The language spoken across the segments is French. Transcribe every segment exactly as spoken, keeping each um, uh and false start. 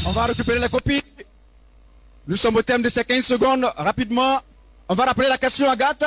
On va récupérer la copie. Nous sommes au thème de ces quinze secondes. Rapidement, on va rappeler la question, Agathe.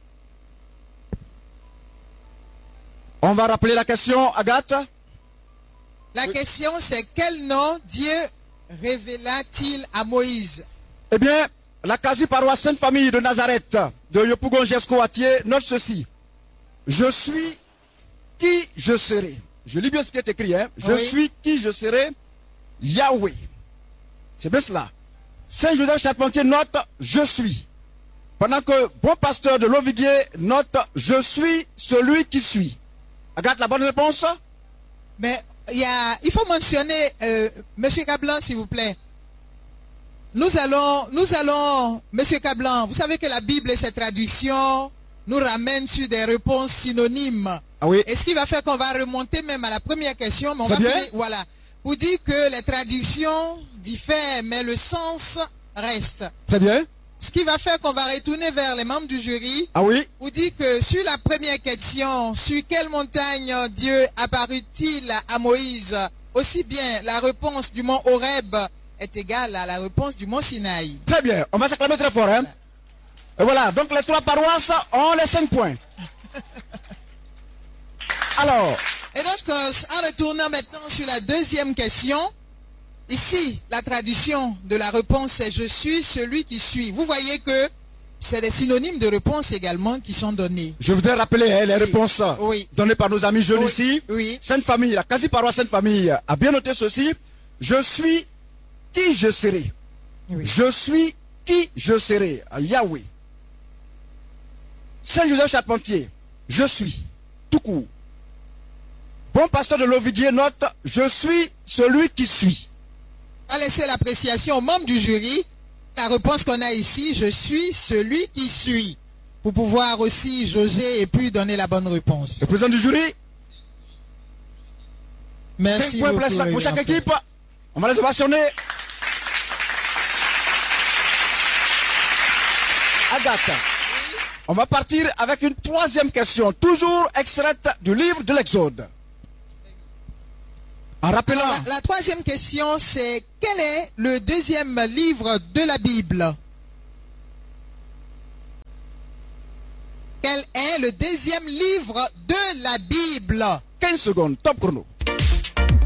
On va rappeler la question, Agathe. La question, c'est quel nom Dieu révéla-t-il à Moïse? Eh bien, la quasi-paroisse Sainte-Famille de Nazareth, de Yopougon-Jesco-Atier, note ceci. Je suis qui je serai. Je lis bien ce qui est écrit. Hein? Je Oui. suis qui je serai. Yahweh. C'est bien cela. Saint Joseph Charpentier note je suis. Pendant que bon pasteur de Loviguier note je suis celui qui suit. Agathe, la bonne réponse? Mais il, y a, il faut mentionner, euh, Monsieur Cablan, s'il vous plaît. Nous allons, nous allons, Monsieur Cablan, vous savez que la Bible et ses traductions nous ramènent sur des réponses synonymes. Ah oui. Et ce qui va faire qu'on va remonter même à la première question, mais on Très va bien. finir, voilà, pour dire que les traductions diffèrent, mais le sens reste. Très bien. Ce qui va faire qu'on va retourner vers les membres du jury Ah oui. pour dire que sur la première question, sur quelle montagne Dieu apparut-il à Moïse, aussi bien la réponse du mont Horeb est égale à la réponse du mont Sinaï. Très bien. On va s'acclamer très fort. Hein? Et voilà. Donc les trois paroisses ont les cinq points. Alors, Et donc, euh, en retournant maintenant sur la deuxième question, ici, la traduction de la réponse c'est « Je suis celui qui suis ». Vous voyez que c'est des synonymes de réponse également qui sont donnés. je voudrais rappeler hein, les Oui. réponses Oui. données par nos amis jeunes Oui. ici. Oui. Sainte-Famille, la quasi-paroisse Sainte-Famille a bien noté ceci. Je suis qui je serai. Oui. Je suis qui je serai. Yahweh. Saint-Joseph Charpentier. Je suis. Tout court. Bon pasteur de Loviguier note. Je suis celui qui suit. On va laisser l'appréciation aux membres du jury. La réponse qu'on a ici, je suis celui qui suis. Pour pouvoir aussi jauger et puis donner la bonne réponse. Le président du jury. Merci cinq points pour, beaucoup, la- pour chaque Révérend équipe. On va les ovationner. Agathe. On va partir avec une troisième question, toujours extraite du livre de l'Exode. En rappelant, Alors, la, la troisième question, c'est quel est le deuxième livre de la Bible? Quel est le deuxième livre de la Bible? quinze secondes, top chrono.